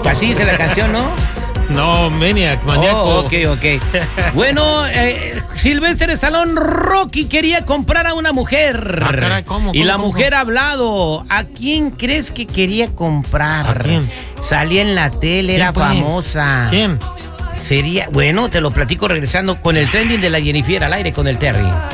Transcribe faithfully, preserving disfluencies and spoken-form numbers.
Así dice la canción, ¿no? No, Maniac, Maniac. Oh, ok, ok. Bueno, eh, Sylvester Stallone, Rocky quería comprar a una mujer. Ah, caray, ¿cómo, y cómo, la cómo? mujer ha hablado. ¿A quién crees que quería comprar? ¿A quién? Salía en la tele, era ¿Quién, pues? famosa. ¿Quién? Sería, bueno, te lo platico regresando con el trending de la Jennifer al aire con el Terry.